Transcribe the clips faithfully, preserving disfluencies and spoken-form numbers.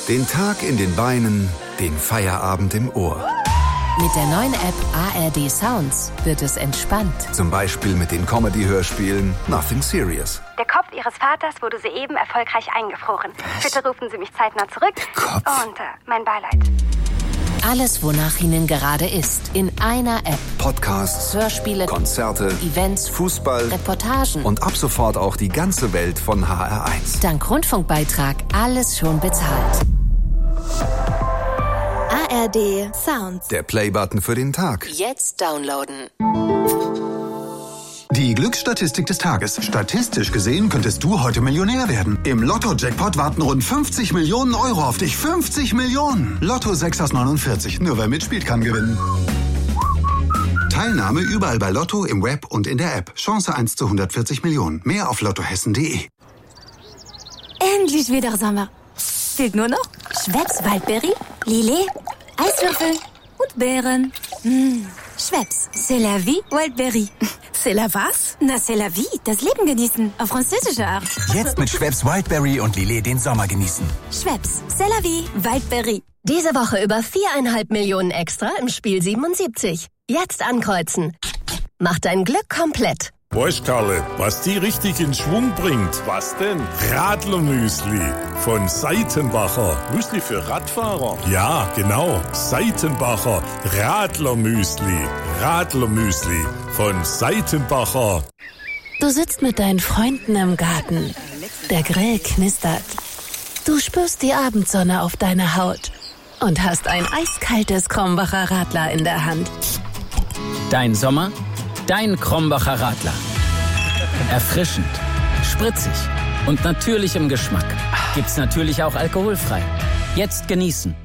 Den Tag in den Beinen, den Feierabend im Ohr. Mit der neuen App A R D Sounds wird es entspannt. Zum Beispiel mit den Comedy-Hörspielen Nothing Serious. Der Kopf Ihres Vaters wurde soeben erfolgreich eingefroren. Was? Bitte rufen Sie mich zeitnah zurück. Der Kopf? Und äh, mein Beileid. Alles, wonach Ihnen gerade ist, in einer App. Podcasts, Hörspiele, Konzerte, Events, Fußball, Reportagen und ab sofort auch die ganze Welt von H R eins. Dank Rundfunkbeitrag alles schon bezahlt. A R D Sounds. Der Playbutton für den Tag. Jetzt downloaden. Die Glücksstatistik des Tages. Statistisch gesehen könntest du heute Millionär werden. Im Lotto-Jackpot warten rund fünfzig Millionen Euro auf dich. fünfzig Millionen! Lotto sechs aus neunundvierzig. Nur wer mitspielt, kann gewinnen. Teilnahme überall bei Lotto, im Web und in der App. Chance eins zu hundertvierzig Millionen. Mehr auf lottohessen punkt de. Endlich wieder Sommer. Fehlt nur noch Schweppes Waldberry, Lillet, Eiswürfel und Beeren. Mmh. Schweppes, c'est la vie, Wildberry. C'est la was? Na, c'est la vie, das Leben genießen, auf französische Art. Jetzt mit Schweppes Wildberry und Lillet den Sommer genießen. Schweppes, c'est la vie, Wildberry. Diese Woche über viereinhalb Millionen extra im Spiel siebenundsiebzig. Jetzt ankreuzen. Mach dein Glück komplett. Weißt, Karle, was die richtig in Schwung bringt? Was denn? Radlermüsli von Seitenbacher. Müsli für Radfahrer? Ja, genau. Seitenbacher Radlermüsli. Radlermüsli von Seitenbacher. Du sitzt mit deinen Freunden im Garten. Der Grill knistert. Du spürst die Abendsonne auf deiner Haut und hast ein eiskaltes Krombacher Radler in der Hand. Dein Sommer? Dein Krombacher Radler. Erfrischend, spritzig und natürlich im Geschmack. Gibt's natürlich auch alkoholfrei. Jetzt genießen.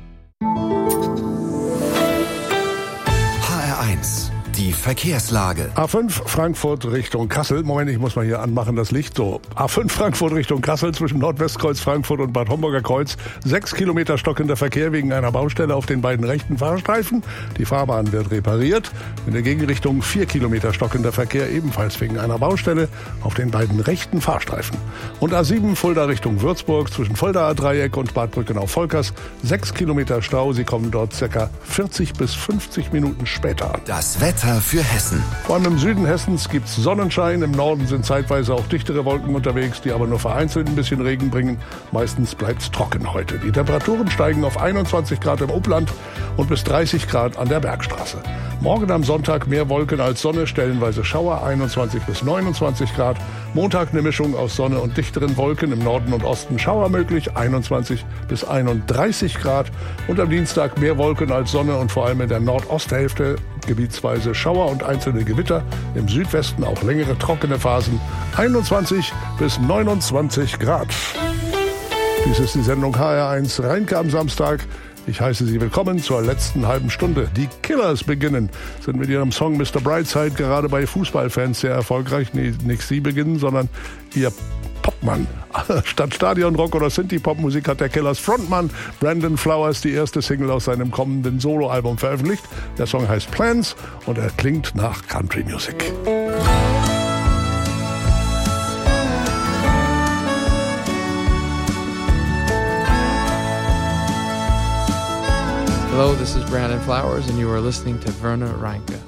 H R eins. Die Verkehrslage. A fünf Frankfurt Richtung Kassel. Moment, ich muss mal hier anmachen, das Licht so. A fünf Frankfurt Richtung Kassel zwischen Nordwestkreuz Frankfurt und Bad Homburger Kreuz. Sechs Kilometer stockender Verkehr wegen einer Baustelle auf den beiden rechten Fahrstreifen. Die Fahrbahn wird repariert. In der Gegenrichtung vier Kilometer stockender Verkehr, ebenfalls wegen einer Baustelle auf den beiden rechten Fahrstreifen. Und A sieben Fulda Richtung Würzburg zwischen Fuldaer Dreieck und Bad Brückenau-Volkers. Sechs Kilometer Stau. Sie kommen dort circa vierzig bis fünfzig Minuten später an. Das Wetter für Hessen. Vor allem im Süden Hessens gibt's Sonnenschein. Im Norden sind zeitweise auch dichtere Wolken unterwegs, die aber nur vereinzelt ein bisschen Regen bringen. Meistens bleibt's trocken heute. Die Temperaturen steigen auf einundzwanzig Grad im Upland und bis dreißig Grad an der Bergstraße. Morgen am Sonntag mehr Wolken als Sonne, stellenweise Schauer, einundzwanzig bis neunundzwanzig Grad. Montag eine Mischung aus Sonne und dichteren Wolken, im Norden und Osten Schauer möglich, einundzwanzig bis einunddreißig Grad. Und am Dienstag mehr Wolken als Sonne und vor allem in der Nordosthälfte gebietsweise Schauer und einzelne Gewitter. Im Südwesten auch längere trockene Phasen, einundzwanzig bis neunundzwanzig Grad. Dies ist die Sendung H R eins Rheinke am Samstag. Ich heiße Sie willkommen zur letzten halben Stunde. Die Killers beginnen, sind mit ihrem Song Mister Brightside gerade bei Fußballfans sehr erfolgreich. Nee, nicht Sie beginnen, sondern Ihr Popmann. Statt Stadionrock oder Synthie-Pop-Musik hat der Killers Frontmann Brandon Flowers die erste Single aus seinem kommenden Soloalbum veröffentlicht. Der Song heißt Plans und er klingt nach Country Music. Hello, this is Brandon Flowers, and you are listening to Werner Reinke.